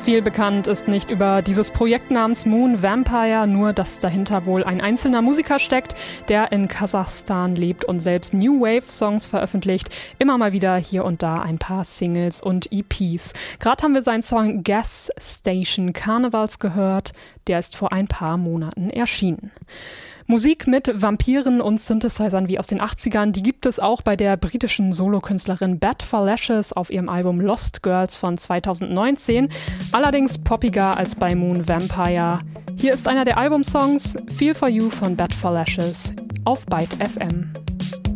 Viel bekannt ist nicht über dieses Projekt namens Moon Vampire, nur dass dahinter wohl ein einzelner Musiker steckt, der in Kasachstan lebt und selbst New Wave Songs veröffentlicht. Immer mal wieder hier und da ein paar Singles und EPs. Gerade haben wir seinen Song Gas Station Carnivals gehört. Der ist vor ein paar Monaten erschienen. Musik mit Vampiren und Synthesizern wie aus den 80ern, die gibt es auch bei der britischen Solokünstlerin Bat for Lashes auf ihrem Album Lost Girls von 2019. Allerdings poppiger als bei Moon Vampire. Hier ist einer der Albumsongs, Feel for You von Bat for Lashes auf Byte FM.